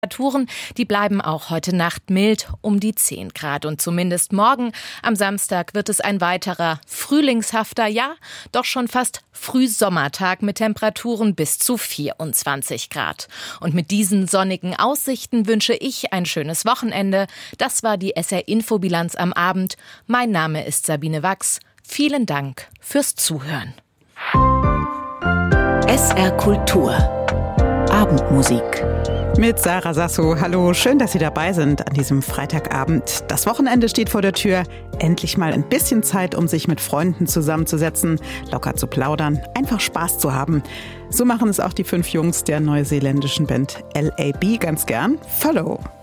Temperaturen, die bleiben auch heute Nacht mild, um die 10 Grad. Und zumindest morgen, am Samstag, wird es ein weiterer frühlingshafter, ja, doch schon fast Frühsommertag mit Temperaturen bis zu 24 Grad. Und mit diesen sonnigen Aussichten wünsche ich ein schönes Wochenende. Das war die SR-Infobilanz am Abend. Mein Name ist Sabine Wachs. Vielen Dank fürs Zuhören. SR Kultur. Abendmusik. Mit Sarah Sasso. Hallo, schön, dass Sie dabei sind an diesem Freitagabend. Das Wochenende steht vor der Tür. Endlich mal ein bisschen Zeit, um sich mit Freunden zusammenzusetzen, locker zu plaudern, einfach Spaß zu haben. So machen es auch die 5 Jungs der neuseeländischen Band LAB ganz gern. Follow.